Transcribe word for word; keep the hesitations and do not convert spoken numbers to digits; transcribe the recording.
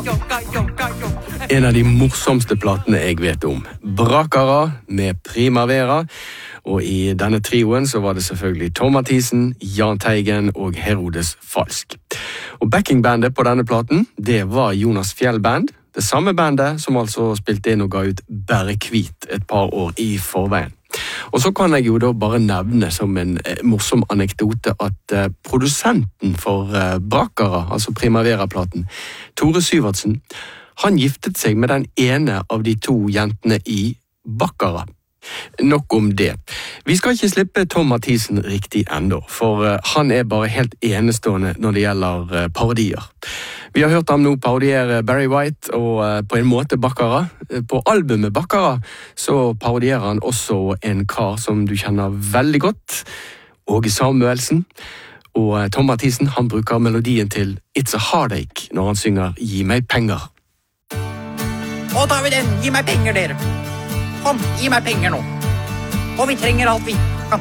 En av de morsomste platene jeg vet om. Brakara med Primavera. Og i denne trioen så var det selvfølgelig Tom Mathisen, Jahn Teigen og Herodes Falsk. Og backingbandet på denne platen, det var Jonas Fjell Band. Det samme bandet som altså spilte inn og ga ut Bære Kvit et par år i forveien. Og så kan jeg jo da bare nevne som en eh, morsom anekdote at eh, produsenten for eh, Brakara, altså Primavera-platen, Tore Syvertsen, han giftet seg med den ene av de to jentene i Bakkara. Nok om det. Vi skal ikke slippe Tom Mathisen riktig enda, for uh, han er bare helt enestående når det gjelder uh, parodier. Vi har hørt ham nå parodiere Barry White og uh, på en måte Bakkara. På albumet Bakkara så parodierer han også en kar som du kjenner veldig godt, Åge Samuelsen. Og uh, Tom Mathisen, han bruker melodien til It's a Heartache når han synger Gi meg penger. Og da har vi den, gi meg penger dere. Kom, gi meg penger nå. Og vi trenger alt vi.